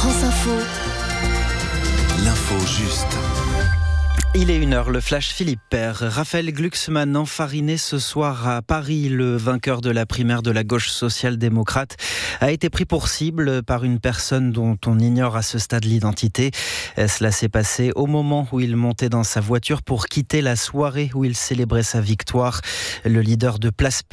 France Info. L'info juste. Il est 1h, le flash Philippe Père. Raphaël Glucksmann enfariné ce soir à Paris. Le vainqueur de la primaire de la gauche social-démocrate a été pris pour cible par une personne dont on ignore à ce stade l'identité. Cela s'est passé au moment où il montait dans sa voiture pour quitter la soirée où il célébrait sa victoire. Le leader de Place